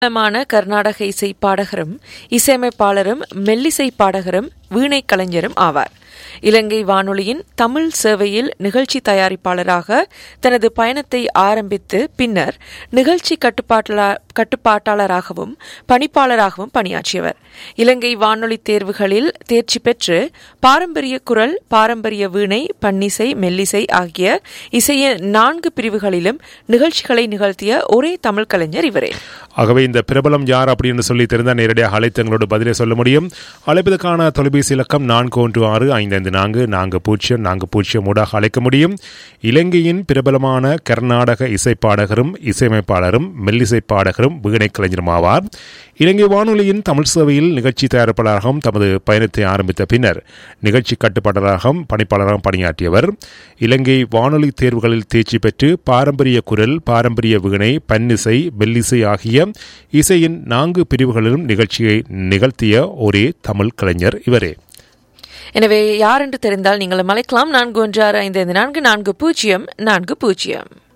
பிரபலமான கர்நாடக இசை பாடகரும் இசையமைப்பாளரும் மெல்லிசை பாடகரும் வீணை கலைஞரும் ஆவார். இலங்கை வானொலியின் தமிழ் சேவையில் நிகழ்ச்சி தயாரிப்பாளராக தனது பயணத்தை ஆரம்பித்து பின்னர் நிகழ்ச்சி கட்டுப்பாட்டாளராகவும் பணிப்பாளராகவும் பணியாற்றியவர். இலங்கை வானொலி தேர்வுகளில் தேர்ச்சி பெற்று பாரம்பரிய குரல், பாரம்பரிய வீணை, பன்னிசை, மெல்லிசை ஆகிய இசையின் 4 பிரிவுகளிலும் நிகழ்ச்சிகளை நிகழ்த்திய ஒரே தமிழ் கலைஞர் இவரே. ஆகவே இந்த பிரபலம் யார் அப்படின்னு சொல்லி தெரிந்தால் நேரடியாக அழைத்து எங்களோட பதிலை சொல்ல முடியும். அழைப்பதற்கான தொலைபேசி இலக்கம் 4165540404 ஊடாக அழைக்க முடியும். இலங்கையின் பிரபலமான கர்நாடக இசைப்பாடகரும் இசையமைப்பாளரும் மெல்லிசை பாடகரும் வீணை கலைஞரும் ஆவார். இலங்கை வானொலியின் தமிழ் சேவையில் நிகழ்ச்சி தயாரிப்பாளராகவும் தமது பயணத்தை ஆரம்பித்த பின்னர் நிகழ்ச்சி கட்டுப்பாட்டாளராகவும் பணிப்பாளராகவும் பணியாற்றியவர். இலங்கை வானொலி தேர்வுகளில் தேர்ச்சி பெற்று பாரம்பரிய குரல், பாரம்பரிய வீணை, பன்னிசை, மெல்லிசை ஆகிய இசையின் 4 பிரிவுகளிலும் நிகழ்ச்சியை நிகழ்த்திய ஒரே தமிழ் கலைஞர் இவரே. எனவே யார் என்று தெரிந்தால் நீங்கள் அழைக்கலாம் 4165544040.